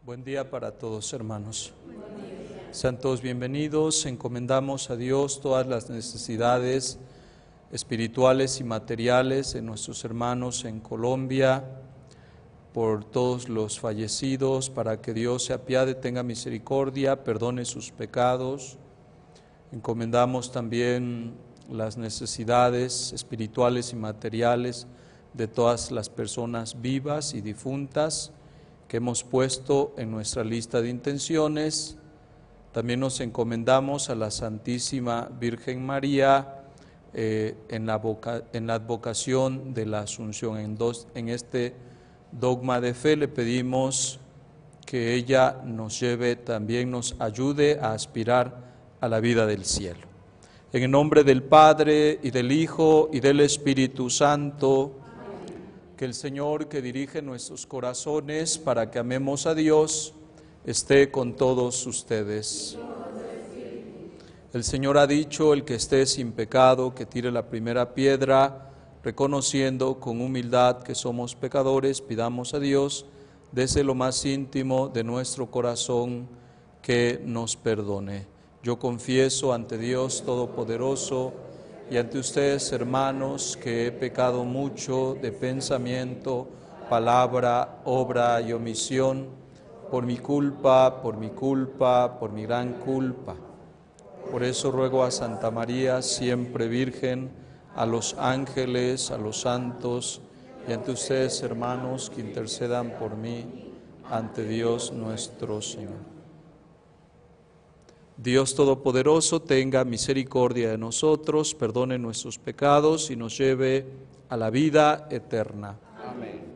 Buen día para todos, hermanos. Sean todos bienvenidos. Encomendamos a Dios todas las necesidades espirituales y materiales de nuestros hermanos en Colombia, por todos los fallecidos, para que Dios se apiade, tenga misericordia, perdone sus pecados. Encomendamos también las necesidades espirituales y materiales de todas las personas vivas y difuntas que hemos puesto en nuestra lista de intenciones. También nos encomendamos a la Santísima Virgen María en la advocación de la Asunción. En este dogma de fe le pedimos que ella nos lleve, también nos ayude a aspirar a la vida del cielo. En el nombre del Padre, y del Hijo, y del Espíritu Santo. Que el Señor, que dirige nuestros corazones para que amemos a Dios, esté con todos ustedes. El Señor ha dicho: el que esté sin pecado, que tire la primera piedra. Reconociendo con humildad que somos pecadores, pidamos a Dios, desde lo más íntimo de nuestro corazón, que nos perdone. Yo confieso ante Dios Todopoderoso y ante ustedes, hermanos, que he pecado mucho de pensamiento, palabra, obra y omisión, por mi culpa, por mi gran culpa. Por eso ruego a Santa María, siempre Virgen, a los ángeles, a los santos, y ante ustedes, hermanos, que intercedan por mí ante Dios nuestro Señor. Dios Todopoderoso tenga misericordia de nosotros, perdone nuestros pecados y nos lleve a la vida eterna. Amén.